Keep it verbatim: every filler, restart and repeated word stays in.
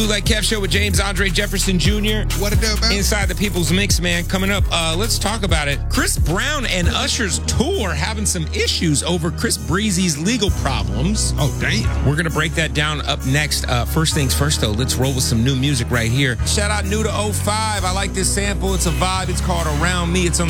Like Kev Show with James Andre Jefferson Junior What it do, man? Inside the People's Mix, man. Coming up, uh, let's talk about it. Chris Brown and Usher's tour having some issues over Chris Breezy's legal problems. Oh, damn. We're going to break that down up next. Uh, first things first, though, let's roll with some new music right here. Shout out New to oh five. I like this sample. It's a vibe. It's called Around Me. It's on the